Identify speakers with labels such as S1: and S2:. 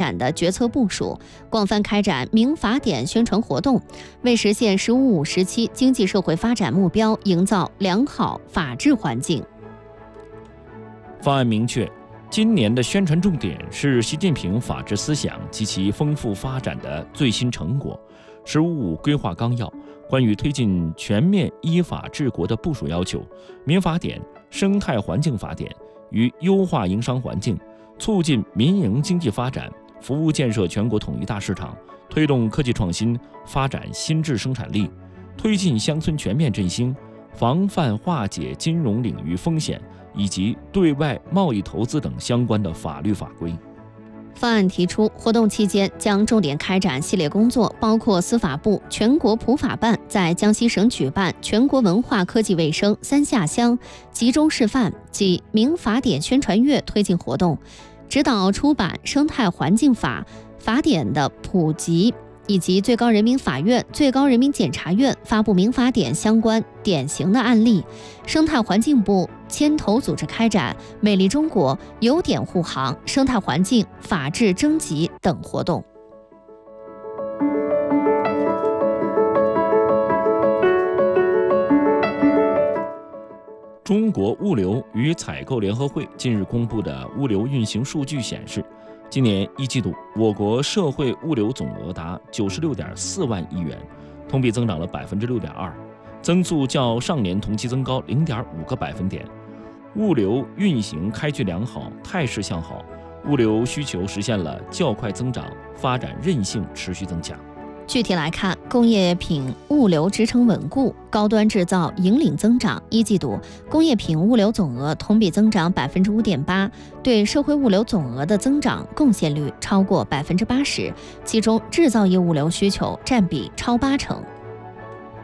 S1: 展的决策部署，广泛开展民法典宣传活动，为实现“十五五”时期经济社会发展目标营造良好法治环境。
S2: 方案明确，今年的宣传重点是习近平法治思想及其丰富发展的最新成果。“十五五”规划纲要关于推进全面依法治国的部署要求，民法典、生态环境法典与优化营商环境，促进民营经济发展，服务建设全国统一大市场，推动科技创新，发展新质生产力，推进乡村全面振兴，防范化解金融领域风险以及对外贸易投资等相关的法律法规。
S1: 方案提出，活动期间将重点开展系列工作，包括司法部、全国普法办在江西省举办全国文化科技卫生三下乡集中示范及民法典宣传月推进活动，指导出版生态环境法法典的普及，以及最高人民法院、最高人民检察院发布民法典相关典型的案例。生态环境部牵头组织开展美丽中国有点护航、生态环境法治征集等活动。
S2: 中国物流与采购联合会近日公布的物流运行数据显示，今年一季度，我国社会物流总额达96.4万亿元，同比增长了6.2%，增速较上年同期增高0.5个百分点。物流运行开局良好，态势向好，物流需求实现了较快增长，发展韧性持续增强。
S1: 具体来看，工业品物流支撑稳固，高端制造引领增长。一季度，工业品物流总额同比增长5.8%，对社会物流总额的增长贡献率超过80%，其中制造业物流需求占比超80%。